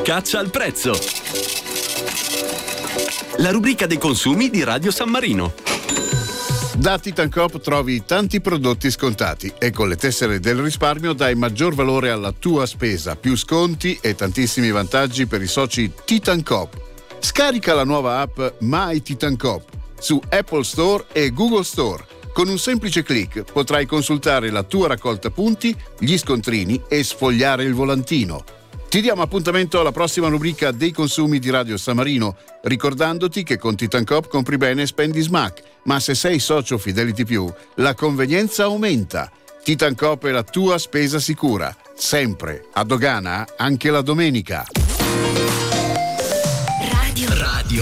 Caccia al prezzo. La rubrica dei consumi di Radio San Marino. Da Titan Coop trovi tanti prodotti scontati e con le tessere del risparmio dai maggior valore alla tua spesa, più sconti e tantissimi vantaggi per i soci Titan Coop. Scarica la nuova app My Titan Coop su Apple Store e Google Store. Con un semplice click potrai consultare la tua raccolta punti, gli scontrini e sfogliare il volantino. Ti diamo appuntamento alla prossima rubrica dei consumi di Radio San Marino, ricordandoti che con Titan Coop compri bene e spendi smack, ma se sei socio Fidelity Più, la convenienza aumenta. Titan Coop è la tua spesa sicura, sempre, a dogana anche la domenica.